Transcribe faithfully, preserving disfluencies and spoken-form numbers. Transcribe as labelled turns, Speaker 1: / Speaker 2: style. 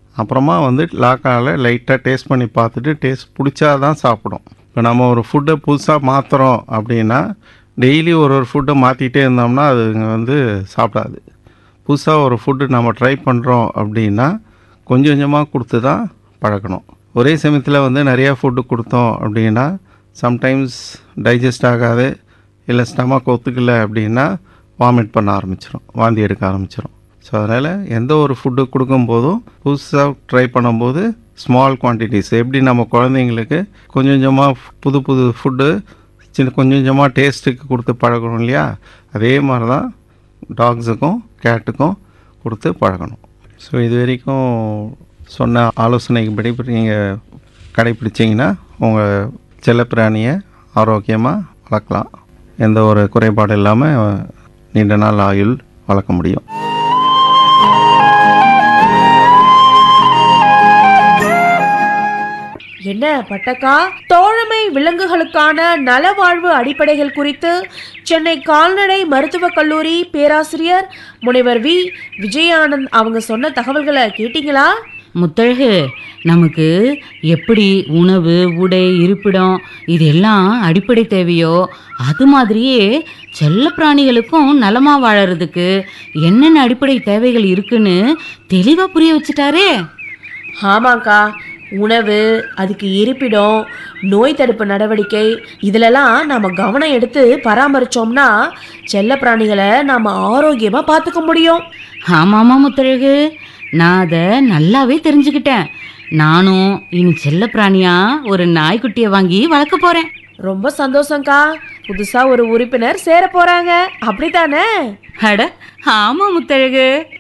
Speaker 1: அப்புறமா வந்து லாக்கால் லைட்டாக டேஸ்ட் பண்ணி பார்த்துட்டு டேஸ்ட் பிடிச்சா தான் சாப்பிடும். இப்போ நம்ம ஒரு ஃபுட்டை புதுசாக மாற்றுறோம் அப்படின்னா டெய்லி ஒரு ஒரு ஃபுட்டை மாற்றிட்டே இருந்தோம்னா அதுங்க வந்து சாப்பிடாது. புதுசாக ஒரு ஃபுட்டு நம்ம ட்ரை பண்ணுறோம் அப்படின்னா கொஞ்சம் கொஞ்சமாக கொடுத்து தான் பழக்கணும். ஒரே சமயத்தில் வந்து நிறையா ஃபுட்டு கொடுத்தோம் அப்படின்னா சம்டைம்ஸ் டைஜஸ்ட் ஆகாது, இல்லை ஸ்டமக் ஒத்துக்கலை அப்படின்னா வாமிட் பண்ண ஆரம்பிச்சிடும், வாந்தி எடுக்க ஆரம்பிச்சிடும். ஸோ அதனால் எந்த ஒரு ஃபுட்டு கொடுக்கும்போதும் புதுசாக ட்ரை பண்ணும்போது ஸ்மால் குவான்டிட்டிஸ், எப்படி நம்ம குழந்தைங்களுக்கு கொஞ்சம் கொஞ்சமாக புது புது ஃபுட்டு சின்ன கொஞ்சம் கொஞ்சமாக டேஸ்ட்டுக்கு கொடுத்து பழகணும் இல்லையா, அதே மாதிரி தான் டாக்ஸுக்கும் கேட்டுக்கும் கொடுத்து பழகணும். ஸோ இது வரைக்கும் சொன்ன ஆலோசனைக்கு படி நீங்கள் கடைப்பிடிச்சிங்கன்னா உங்கள் செல்லப்பிராணியை ஆரோக்கியமாக வளர்க்கலாம். எந்த ஒரு குறைபாடு இல்லாமல் நீண்ட நாள் ஆயுள் வளர்க்க முடியும்.
Speaker 2: என்ன பட்டக்கா, தோழமை விலங்குகளுக்கான நலவாழ்வு அடிப்படைகள் குறித்து சென்னை கால்நடை மருத்துவக் கல்லூரி பேராசிரியர் முனைவர் வி விஜயானந்த் அவங்க சொன்ன தகவல்களை கேட்டீங்களா?
Speaker 3: முத்தழகு, நமக்கு எப்படி உணவு, உடை, இருப்பிடம் இதெல்லாம் அடிப்படை தேவையோ அது மாதிரியே செல்ல பிராணிகளுக்கும் நலமா வாழறதுக்கு என்னென்ன அடிப்படை தேவைகள் இருக்குன்னு தெளிவா புரிய வச்சுட்டாரே.
Speaker 2: ஆமாக்கா, உணவு, அதுக்கு இருப்பிடம், நோய் தடுப்பு நடவடிக்கை இதிலெல்லாம் நாம் கவனம் எடுத்து பராமரித்தோம்னா செல்ல பிராணிகளை நாம் ஆரோக்கியமாக பார்த்துக்க முடியும்.
Speaker 3: ஆமாமா முத்தழகு, நான் அதை நல்லாவே தெரிஞ்சுக்கிட்டேன். நானும் இனி செல்ல பிராணியா ஒரு நாய்க்குட்டியை வாங்கி வளர்க்க போறேன்.
Speaker 2: ரொம்ப சந்தோஷம்க்கா. புதுசா ஒரு உறுப்பினர் சேர போறாங்க, அப்படித்தானே?
Speaker 3: அட ஆமா முத்தழகு.